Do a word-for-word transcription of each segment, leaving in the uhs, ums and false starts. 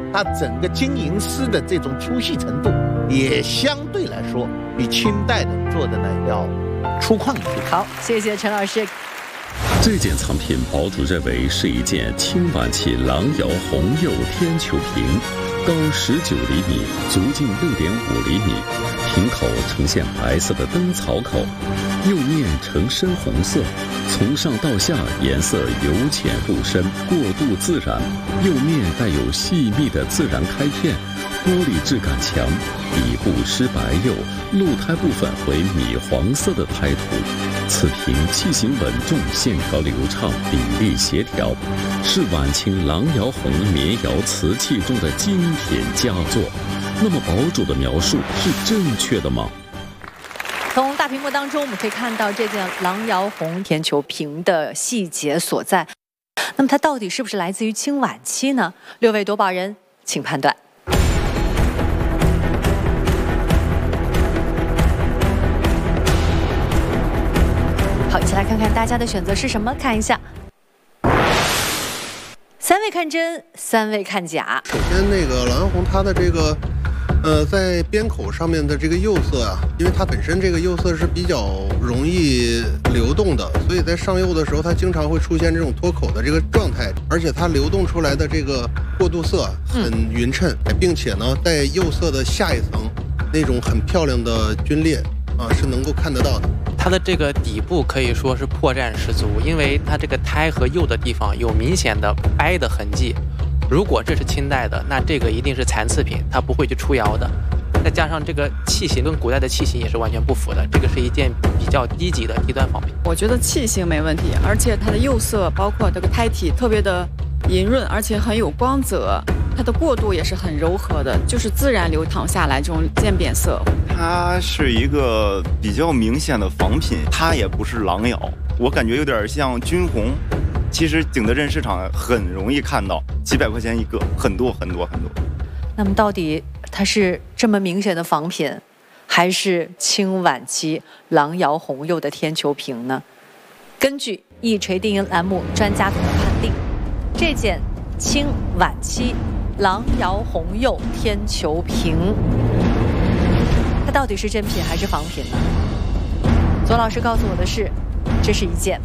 它整个金银丝的这种粗细程度也相对来说比清代的做的呢要粗犷一些。 好，谢谢陈老师。 这件藏品，堡主认为是一件清晚期郎窑红釉天球瓶，高十九厘米，足径六点五厘米，瓶口呈现白色的灯草口，釉面呈深红色，从上到下颜色由浅入深，过渡自然，釉面带有细密的自然开片，玻璃质感强，底部施白釉，露胎部分为米黄色的胎涂。此瓶器型稳重，线条流畅，比例协调，是晚清郎窑红绵窑瓷器中的精品佳作。那么堡主的描述是正确的吗？ 从大屏幕当中，我们可以看到这件郎窑红天球瓶的细节所在。那么它到底是不是来自于清晚期呢？六位夺宝人，请判断。好，一起来看看大家的选择是什么，看一下。三位看真，三位看假。 首先，那个郎窑红它的这个，呃，在边口上面的这个釉色啊，因为它本身这个釉色是比较容易流动的，所以在上釉的时候，它经常会出现这种脱口的这个状态，而且它流动出来的这个过渡色很匀称，嗯、并且呢，在釉色的下一层那种很漂亮的皲裂啊，是能够看得到的。 它的这个底部可以说是破绽十足，因为它这个胎和釉的地方有明显的掰的痕迹。如果这是清代的，那这个一定是残次品，它不会去出窑的。再加上这个器型跟古代的器型也是完全不符的，这个是一件比较低级的低端仿品。 我觉得器型没问题，而且它的釉色包括这个胎体特别的莹润，而且很有光泽。它的过渡也是很柔和的，就是自然流淌下来这种渐变色。 它是一个比较明显的仿品，它也不是郎窑，我感觉有点像军红。其实景德镇市场很容易看到，几百块钱一个，很多很多很多。 那么到底它是这么明显的仿品，还是清晚期郎窑红釉的天球瓶呢？根据一锤定音栏目专家组的判定，这件清晚期郎窑红釉天球瓶，它到底是真品还是仿品呢？左老师告诉我的是，这是一件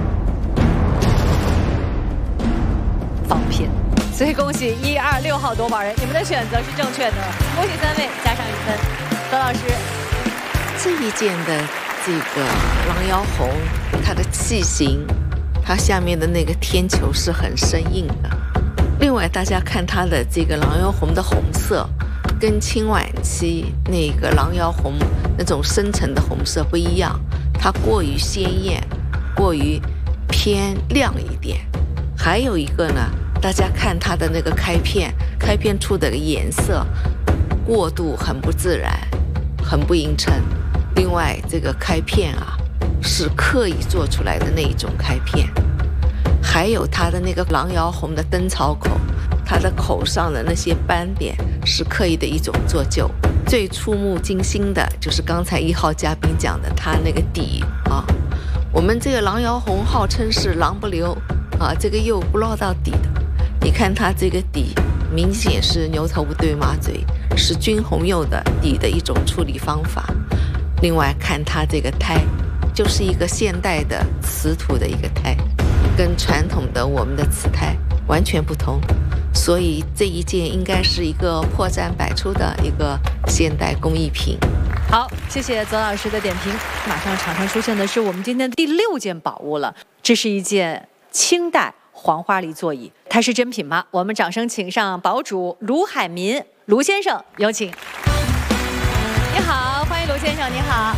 仿品。所以恭喜一二六号夺宝人，你们的选择是正确的，恭喜三位加上一分。左老师， 这一件的这个郎窑红，它的器型，它下面的那个天球是很生硬的。另外，大家看它的这个郎窑红的红色，跟清晚期那个郎窑红那种深沉的红色不一样，它过于鲜艳，过于偏亮一点。还有一个呢，大家看它的那个开片，开片处的颜色过渡很不自然，很不映衬。另外，这个开片啊，是刻意做出来的那一种开片。还有它的那个郎窑红的灯草口，它的口上的那些斑点是刻意的一种做旧。最触目惊心的就是刚才一号嘉宾讲的，它那个底啊，我们这个郎窑红号称是郎不留啊，这个釉不落到底的。你看它这个底明显是牛头不对马嘴，是军红釉的底的一种处理方法。另外看它这个胎，就是一个现代的瓷土的一个胎，跟传统的我们的瓷胎完全不同，所以这一件应该是一个破绽百出的一个现代工艺品。 好，谢谢左老师的点评。马上场上出现的是我们今天的第六件宝物了，这是一件清代黄花梨座椅，它是真品吗？我们掌声请上堡主卢海民卢先生，有请。你好，欢迎卢先生，你好。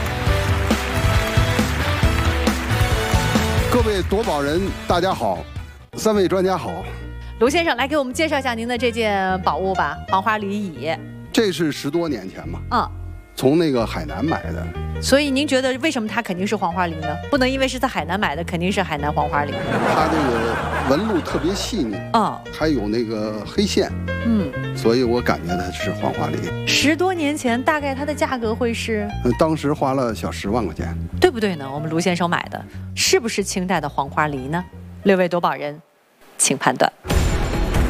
各位夺宝人，大家好，三位专家好。 卢先生，来给我们介绍一下您的这件宝物吧，黄花梨椅。 这是十多年前嘛， 嗯， 从那个海南买的。 所以您觉得为什么它肯定是黄花梨呢？不能因为是在海南买的，肯定是海南黄花梨。 它这个纹路特别细腻， 嗯， 还有那个黑线， 嗯， 所以我感觉它是黄花梨。 十多年前，大概它的价格会是？ 嗯，当时花了小十万块钱， 对不对呢？我们卢先生买的是不是清代的黄花梨呢？六位夺宝人，请判断。